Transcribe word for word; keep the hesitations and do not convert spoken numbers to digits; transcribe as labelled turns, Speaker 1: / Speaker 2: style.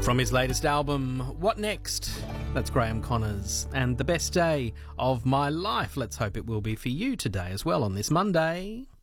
Speaker 1: From his latest album, What Next? That's Graham Connors. And the best day of my life. Let's hope it will be for you today as well on this Monday.